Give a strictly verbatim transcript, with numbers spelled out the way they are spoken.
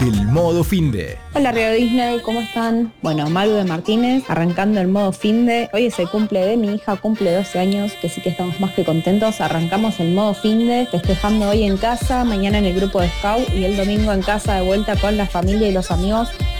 El modo finde. Hola Río Disney, ¿cómo están? Bueno, Maru de Martínez, arrancando el modo finde. Hoy es el cumple de mi hija, cumple doce años, que sí que estamos más que contentos. Arrancamos el modo finde, festejando hoy en casa, mañana en el grupo de Scout y el domingo en casa de vuelta con la familia y los amigos